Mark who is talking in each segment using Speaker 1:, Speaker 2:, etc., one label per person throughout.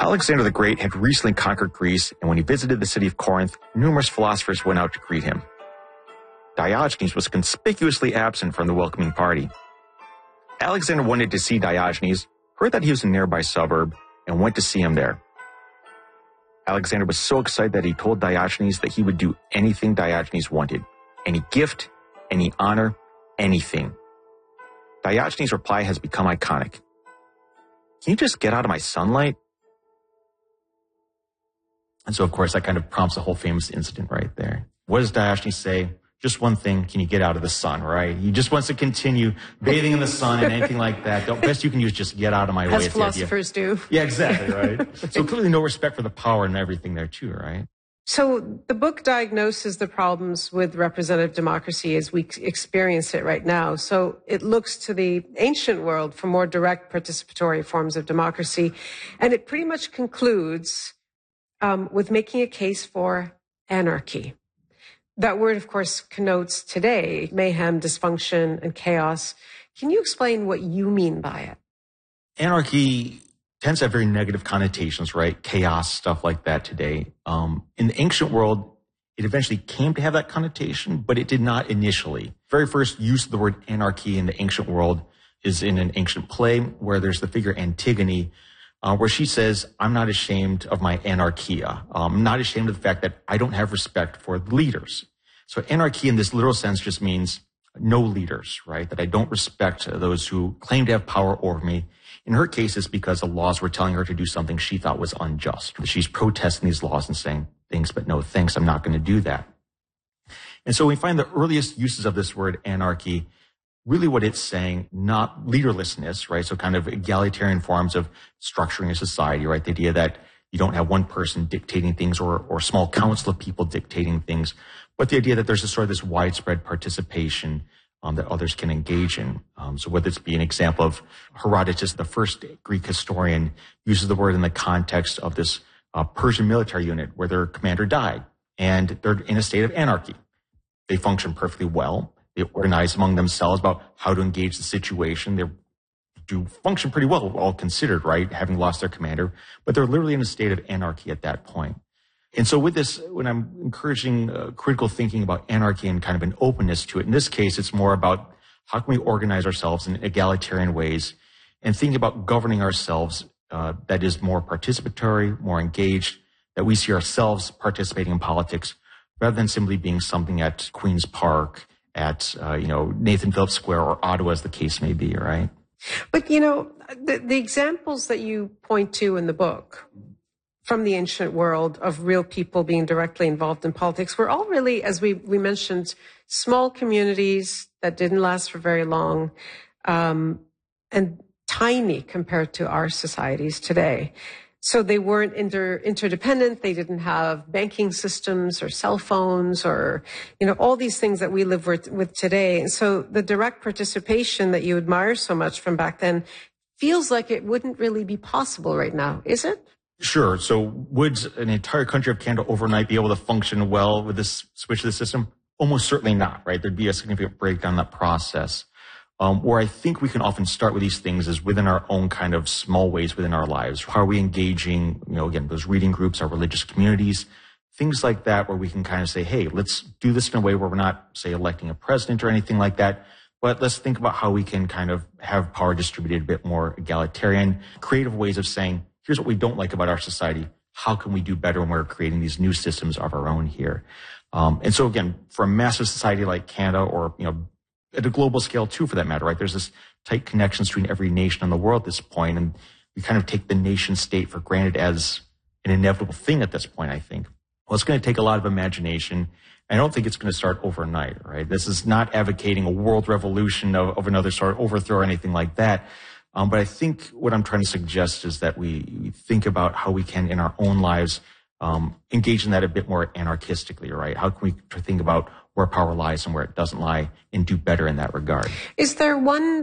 Speaker 1: Alexander the Great had recently conquered Greece, and when he visited the city of Corinth, numerous philosophers went out to greet him. Diogenes was conspicuously absent from the welcoming party. Alexander wanted to see Diogenes, heard that he was in a nearby suburb, and went to see him there. Alexander was so excited that he told Diogenes that he would do anything Diogenes wanted. Any gift, any honor, anything. Diogenes' reply has become iconic. Can you just get out of my sunlight? And so, of course, that kind of prompts a whole famous incident right there. What does Diogenes say? Just one thing, can you get out of the sun, right? He just wants to continue bathing in the sun and anything like that. The best you can do is just get out of my way.
Speaker 2: As philosophers do.
Speaker 1: Yeah, exactly, right? So clearly no respect for the power and everything there too, right?
Speaker 2: So the book diagnoses the problems with representative democracy as we experience it right now. So it looks to the ancient world for more direct participatory forms of democracy. And it pretty much concludes with making a case for anarchy. That word, of course, connotes today mayhem, dysfunction, and chaos. Can you explain what you mean by it?
Speaker 1: Anarchy tends to have very negative connotations, right? Chaos, stuff like that today. In the ancient world, it eventually came to have that connotation, but it did not initially. Very first use of the word anarchy in the ancient world is in an ancient play where there's the figure Antigone, where she says, I'm not ashamed of my anarchia. I'm not ashamed of the fact that I don't have respect for the leaders. So anarchy in this literal sense just means no leaders, right? That I don't respect those who claim to have power over me. In her case, it's because the laws were telling her to do something she thought was unjust. She's protesting these laws and saying, thanks, but no thanks, I'm not going to do that. And so we find the earliest uses of this word anarchy, really what it's saying, not leaderlessness, right? So kind of egalitarian forms of structuring a society, right? The idea that you don't have one person dictating things or a small council of people dictating things, but the idea that there's this widespread participation that others can engage in. So whether it's be an example of Herodotus, the first Greek historian, uses the word in the context of this Persian military unit where their commander died, and they're in a state of anarchy. They function perfectly well. They organize among themselves about how to engage the situation. They do function pretty well, all considered, right, having lost their commander. But they're literally in a state of anarchy at that point. And so with this, when I'm encouraging critical thinking about anarchy and kind of an openness to it, in this case, it's more about how can we organize ourselves in egalitarian ways and think about governing ourselves that is more participatory, more engaged, that we see ourselves participating in politics rather than simply being something at Queen's Park, at, Nathan Phillips Square or Ottawa, as the case may be, right?
Speaker 2: But, the examples that you point to in the book from the ancient world of real people being directly involved in politics were all really, as we mentioned, small communities that didn't last for very long, and tiny compared to our societies today. So they weren't interdependent. They didn't have banking systems or cell phones or, all these things that we live with today. And so the direct participation that you admire so much from back then feels like it wouldn't really be possible right now, is it?
Speaker 1: Sure. So would an entire country of Canada overnight be able to function well with this switch to the system? Almost certainly not, right? There'd be a significant breakdown in that process. Where I think we can often start with these things is within our own kind of small ways within our lives. How are we engaging, again, those reading groups, our religious communities, things like that, where we can kind of say, hey, let's do this in a way where we're not, say, electing a president or anything like that, but let's think about how we can kind of have power distributed a bit more egalitarian, creative ways of saying, here's what we don't like about our society. How can we do better when we're creating these new systems of our own here? And so again, for a massive society like Canada or, at a global scale too, for that matter, right? There's this tight connections between every nation in the world at this point, and we kind of take the nation state for granted as an inevitable thing at this point, I think. Well, it's going to take a lot of imagination. I don't think it's going to start overnight, right? This is not advocating a world revolution of another sort, overthrow or anything like that. But I think what I'm trying to suggest is that we think about how we can, in our own lives, engage in that a bit more anarchistically, right? How can we think about where power lies and where it doesn't lie and do better in that regard?
Speaker 2: Is there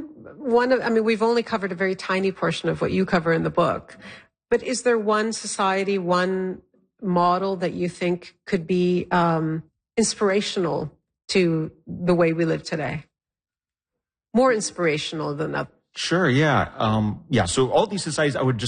Speaker 2: we've only covered a very tiny portion of what you cover in the book, but is there one society, one model that you think could be inspirational to the way we live today? More inspirational than that?
Speaker 1: Sure, yeah. So all these societies, I would just